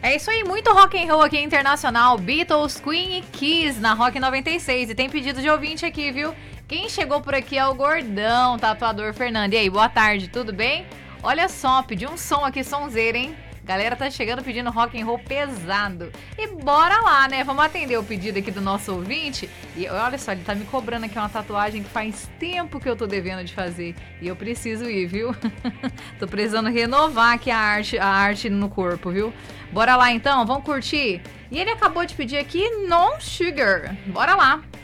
É isso aí, muito rock and roll aqui internacional, Beatles, Queen e Kiss na Rock 96. E tem pedido de ouvinte aqui, viu? Quem chegou por aqui é o Gordão, tatuador Fernando. E aí, boa tarde, tudo bem? Olha só, pedi um som aqui, sonzeira, hein? Galera tá chegando pedindo rock and roll pesado. E bora lá, né? Vamos atender o pedido aqui do nosso ouvinte. E olha só, ele tá me cobrando aqui uma tatuagem que faz tempo que eu tô devendo de fazer. E eu preciso ir, viu? Tô precisando renovar aqui a arte no corpo, viu? Bora lá então, vamos curtir? E ele acabou de pedir aqui Non Sugar. Bora lá!